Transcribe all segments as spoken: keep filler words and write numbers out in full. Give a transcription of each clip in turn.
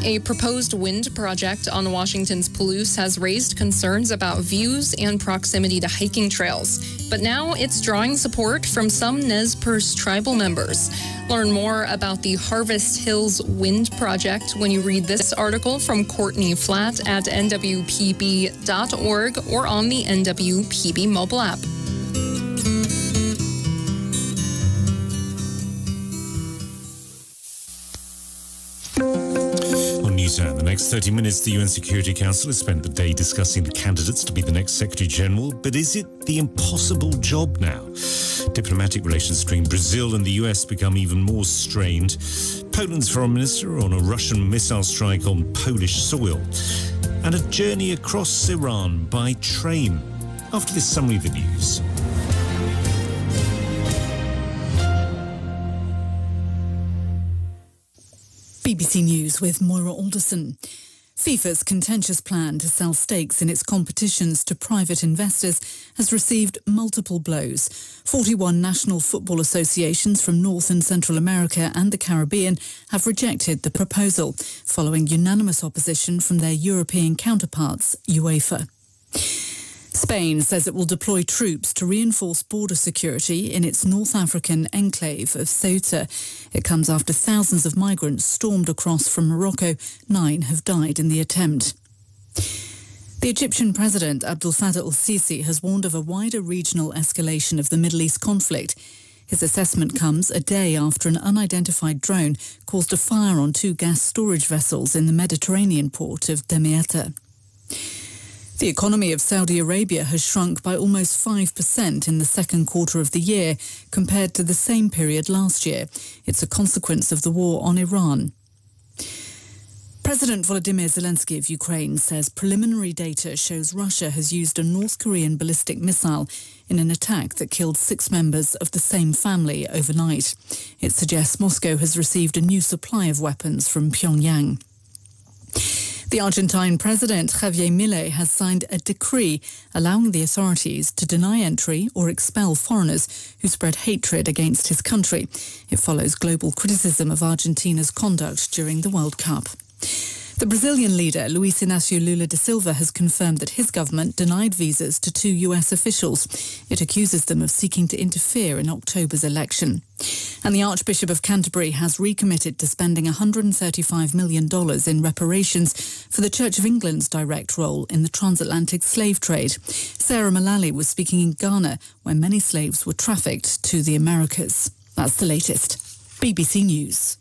A proposed wind project on Washington's Palouse has raised concerns about views and proximity to hiking trails. But now it's drawing support from some Nez Perce tribal members. Learn more about the Harvest Hills Wind Project when you read this article from Courtney Flatt at N W P B dot org or on the N W P B mobile app. In the next thirty minutes, the U N Security Council has spent the day discussing the candidates to be the next Secretary General. But is it the impossible job now? Diplomatic relations between Brazil and the U S become even more strained. Poland's foreign minister on a Russian missile strike on Polish soil. And a journey across Iran by train. After this summary of the news. B B C News with Moira Alderson. FIFA's contentious plan to sell stakes in its competitions to private investors has received multiple blows. forty-one national football associations from North and Central America and the Caribbean have rejected the proposal, following unanimous opposition from their European counterparts, UEFA. Spain says it will deploy troops to reinforce border security in its North African enclave of Ceuta. It comes after thousands of migrants stormed across from Morocco. Nine have died in the attempt. The Egyptian President Abdel Fattah el-Sisi has warned of a wider regional escalation of the Middle East conflict. His assessment comes a day after an unidentified drone caused a fire on two gas storage vessels in the Mediterranean port of Damietta. The economy of Saudi Arabia has shrunk by almost five percent in the second quarter of the year compared to the same period last year. It's a consequence of the war on Iran. President Volodymyr Zelensky of Ukraine says preliminary data shows Russia has used a North Korean ballistic missile in an attack that killed six members of the same family overnight. It suggests Moscow has received a new supply of weapons from Pyongyang. The Argentine president, Javier Milei, has signed a decree allowing the authorities to deny entry or expel foreigners who spread hatred against his country. It follows global criticism of Argentina's conduct during the World Cup. The Brazilian leader, Luiz Inácio Lula da Silva, has confirmed that his government denied visas to two U S officials. It accuses them of seeking to interfere in October's election. And the Archbishop of Canterbury has recommitted to spending one hundred thirty-five million dollars in reparations for the Church of England's direct role in the transatlantic slave trade. Sarah Mullally was speaking in Ghana, where many slaves were trafficked to the Americas. That's the latest. B B C News.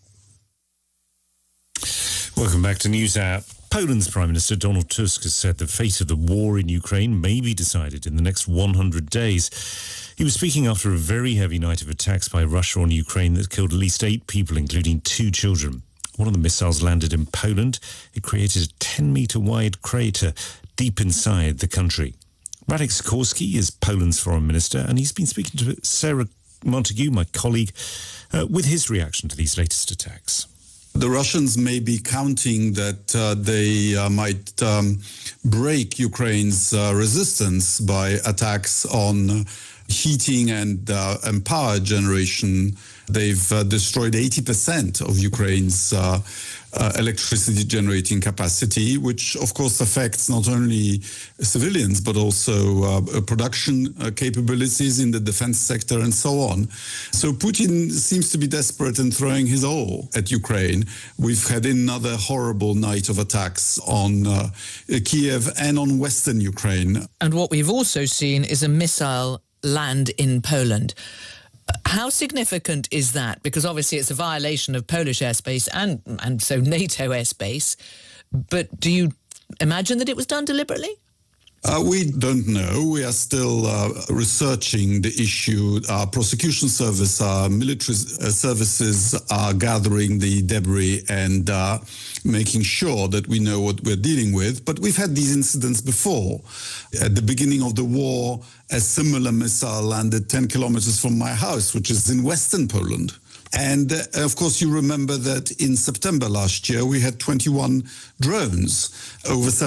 Welcome back to News Hour. Poland's Prime Minister Donald Tusk has said the fate of the war in Ukraine may be decided in the next one hundred days. He was speaking after a very heavy night of attacks by Russia on Ukraine that killed at least eight people, including two children. One of the missiles landed in Poland. It created a ten-metre wide crater deep inside the country. Radek Sikorski is Poland's foreign minister, and he's been speaking to Sarah Montague, my colleague, uh, with his reaction to these latest attacks. The Russians may be counting that uh, they uh, might um, break Ukraine's uh, resistance by attacks on heating and, uh, and power generation. They've uh, destroyed eighty percent of Ukraine's uh, uh, electricity generating capacity, which of course affects not only civilians, but also uh, production uh, capabilities in the defense sector and so on. So Putin seems to be desperate and throwing his all at Ukraine. We've had another horrible night of attacks on uh, Kiev and on Western Ukraine. And what we've also seen is a missile land in Poland. How significant is that? Because obviously it's a violation of Polish airspace and, and so NATO airspace. But do you imagine that it was done deliberately? Uh, we don't know. We are still uh, researching the issue. Our prosecution service, our military uh, services are gathering the debris and uh, making sure that we know what we're dealing with. But we've had these incidents before. At the beginning of the war, a similar missile landed ten kilometers from my house, which is in Western Poland. And, uh, of course, you remember that in September last year, we had twenty-one drones over